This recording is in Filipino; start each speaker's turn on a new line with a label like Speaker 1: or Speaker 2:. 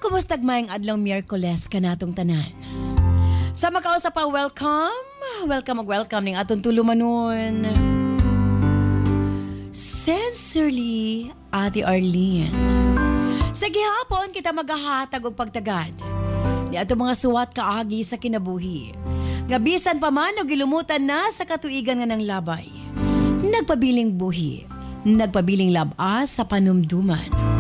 Speaker 1: kumusta mayang adlaw Miyerkules kanatong tanan? Sa makausap pa, welcome ning atong tulumanon. Sincerely, Ate Arlene. Sa gihapon kita maghahatag og pagtagad ni ato mga suwat kaagi sa kinabuhi. Nga bisan pa man o gilumutan na sa katuigan nga ng labay. Nagpabiling buhi, nagpabiling labas sa panumduman.